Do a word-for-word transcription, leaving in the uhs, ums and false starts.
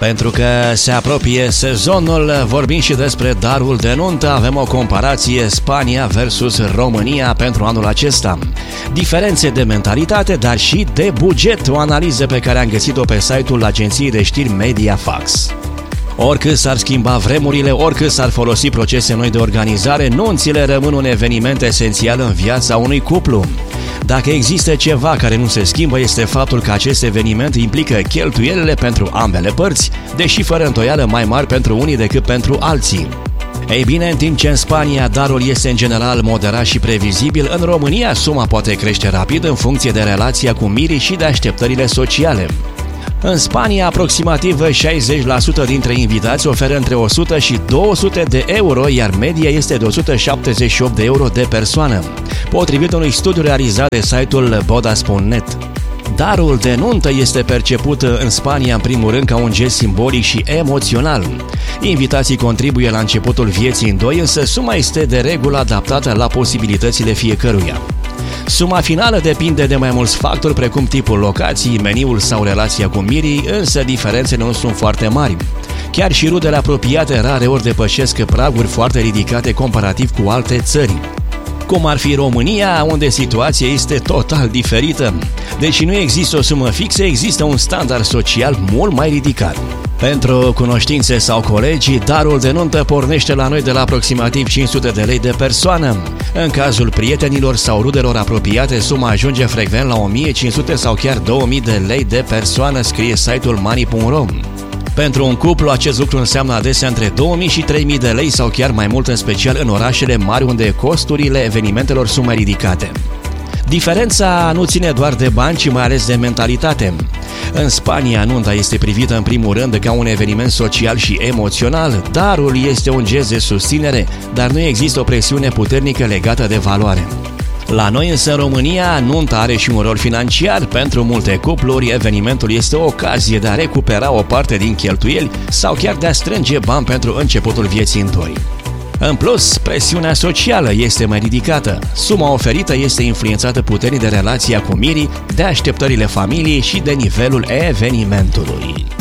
Pentru că se apropie sezonul, vorbim și despre darul de nuntă, avem o comparație Spania versus România pentru anul acesta. Diferențe de mentalitate, dar și de buget, o analiză pe care am găsit-o pe site-ul agenției de știri Mediafax. Oricât s-ar schimba vremurile, oricât s-ar folosi procese noi de organizare, nunțile rămân un eveniment esențial în viața unui cuplu. Dacă există ceva care nu se schimbă, este faptul că acest eveniment implică cheltuielile pentru ambele părți, deși fără îndoială mai mari pentru unii decât pentru alții. Ei bine, în timp ce în Spania darul este în general moderat și previzibil, în România suma poate crește rapid în funcție de relația cu mirii și de așteptările sociale. În Spania, aproximativ șaizeci la sută dintre invitați oferă între o sută și două sute de euro, iar media este de o sută șaptezeci și opt de euro de persoană, potrivit unui studiu realizat de site-ul bodas punct net. Darul de nuntă este perceput în Spania în primul rând ca un gest simbolic și emoțional. Invitații contribuie la începutul vieții în doi, însă suma este de regulă adaptată la posibilitățile fiecăruia. Suma finală depinde de mai mulți factori, precum tipul locației, meniul sau relația cu mirii, însă diferențele nu sunt foarte mari. Chiar și rudele apropiate rare ori depășesc praguri foarte ridicate comparativ cu alte țări, cum ar fi România, unde situația este total diferită. Deci nu există o sumă fixă, există un standard social mult mai ridicat. Pentru cunoștințe sau colegi, darul de nuntă pornește la noi de la aproximativ cinci sute de lei de persoană. În cazul prietenilor sau rudelor apropiate, suma ajunge frecvent la o mie cinci sute sau chiar două mii de lei de persoană, scrie site-ul money punct ro. Pentru un cuplu, acest lucru înseamnă adesea între două mii și trei mii de lei sau chiar mai mult, în special în orașele mari unde costurile evenimentelor sunt mai ridicate. Diferența nu ține doar de bani, ci mai ales de mentalitate. În Spania, nunta este privită în primul rând ca un eveniment social și emoțional. Darul este un gest de susținere, dar nu există o presiune puternică legată de valoare. La noi însă, în România, nunta are și un rol financiar. Pentru multe cupluri, evenimentul este o ocazie de a recupera o parte din cheltuieli sau chiar de a strânge bani pentru începutul vieții în doi. În plus, presiunea socială este mai ridicată. Suma oferită este influențată puternic de relația cu mirii, de așteptările familiei și de nivelul evenimentului.